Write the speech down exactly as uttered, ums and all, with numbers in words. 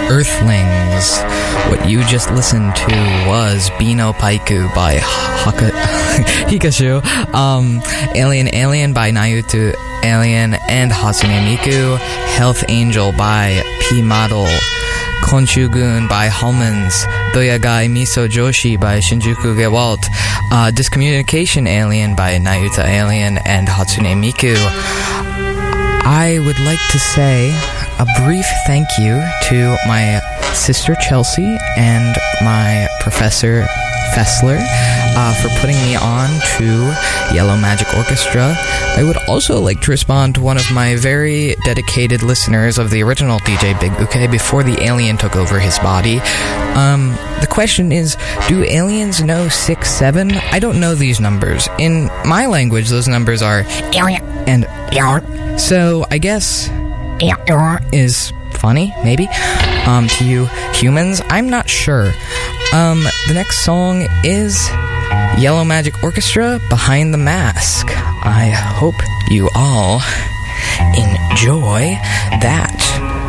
Earthlings. What you just listened to was Bino Paiku by Haka- Hikashu, um, Alien Alien by Nayutu Alien and Hatsune Miku, Health Angel by P Model, Konshugun by Humans, Doyagai Miso Joshi by Shinjuku Gewalt, uh, Discommunication Alien by Nayuta Alien and Hatsune Miku. I would like to say a brief thank you to my sister Chelsea and my professor Fessler uh, for putting me on to Yellow Magic Orchestra. I would also like to respond to one of my very dedicated listeners of the original D J Big Uke before the alien took over his body. Um, the question is, do aliens know six seven? I don't know these numbers. In my language, those numbers are alien and yar. So I guess yar is funny, maybe, um, to you humans. I'm not sure. Um, the next song is Yellow Magic Orchestra, Behind the Mask. I hope you all enjoy that.